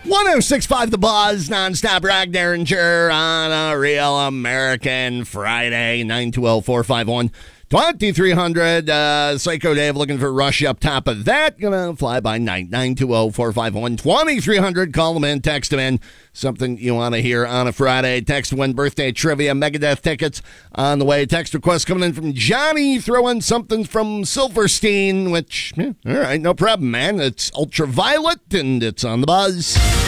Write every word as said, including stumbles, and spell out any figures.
oh six point five The Buzz, nonstop rock Derringer on a real American Friday, nine two zero, four five one, two three zero zero. Uh, Psycho Dave looking for Rush up top of that. Gonna fly by night, nine two zero, four five one, two three zero zero. Call them in, text them in. Something you want to hear on a Friday. Text to win birthday trivia, Megadeth tickets on the way. Text request coming in from Johnny. Throw in something from Silverstein, which, yeah, all right, no problem, man. It's Ultraviolet, and it's on The Buzz.